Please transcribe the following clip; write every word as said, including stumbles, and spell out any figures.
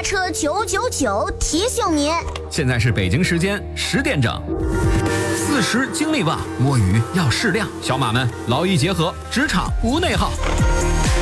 车九九九提醒您， 现在是北京时间十点整。四十精力旺，摸鱼要适量，小马们劳逸结合，职场无内耗。